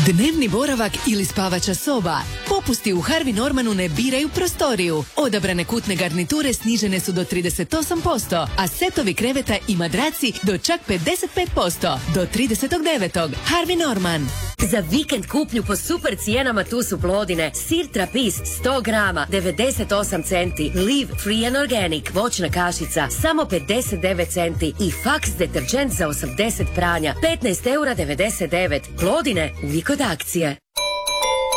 Dnevni boravak ili spavača soba. Popusti u Harvey Normanu ne biraju prostoriju. Odabrane kutne garniture snižene su do 38%, a setovi kreveta i madraci do čak 55%. Do 30.9. Harvey Norman. Za vikend kupnju po super cijenama tu su Plodine. Sir Trapis 100 grama 98 centi. Live Free and Organic voćna kašica samo 59 centi. I Fax deterđent za 80 pranja 15,99 €. Plodine, uvijek od akcije.